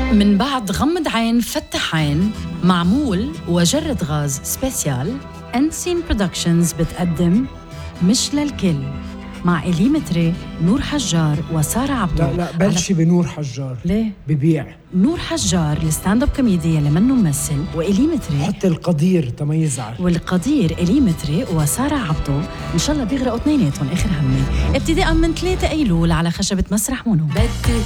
من بعد غمض عين فتح عين معمول وجرد غاز سبيسيال، أنسين برودكشنز بتقدم مش للكل مع إلي متري، نور حجار وسارة عبدو. لا بلشي بنور حجار. ليه؟ ببيع نور حجار الستاند اب كوميدي اللي منه ممثل، وإلي متري حط القدير تما يزعل، والقدير إلي متري وسارة عبدو. إن شاء الله بيغرقوا اثنيناتهم آخر همي ابتداء من 3 أيلول على خشبة مسرح مونو. بدي